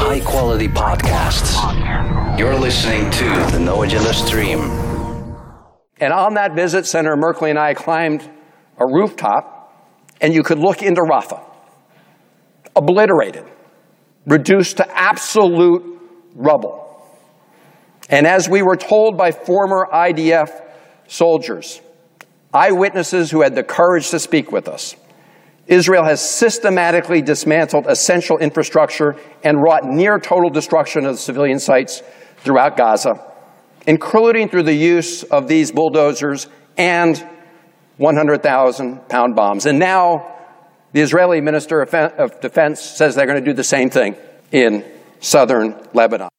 high-quality podcasts. You're listening to the No Agenda Stream. And on that visit, Senator Merkley and I climbed a rooftop, and you could look into Rafah. Obliterated, reduced to absolute rubble. And as we were told by former IDF soldiers, eyewitnesses who had the courage to speak with us, Israel has systematically dismantled essential infrastructure and wrought near total destruction of civilian sites throughout Gaza, including through the use of these bulldozers and 100,000-pound bombs. And now the Israeli Minister of Defense says they're going to do the same thing in southern Lebanon.